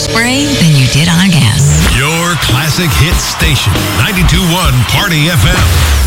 hairspray than you did on gas. Your classic hit station, 92.1 Party FM.